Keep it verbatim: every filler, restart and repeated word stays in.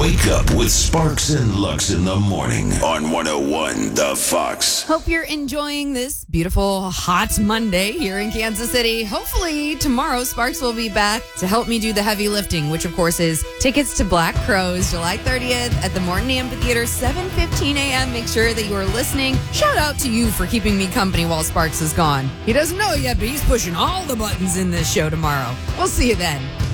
Wake up with Sparks and Lux in the morning on one oh one The Fox. Hope you're enjoying this beautiful hot Monday here in Kansas City. Hopefully tomorrow Sparks will be back to help me do the heavy lifting, which of course is tickets to Black Crows July thirtieth at the Morton Amphitheater, seven fifteen a.m. Make sure that you are listening. Shout out to you for keeping me company while Sparks is gone. He doesn't know yet, but he's pushing all the buttons in this show tomorrow. We'll see you then.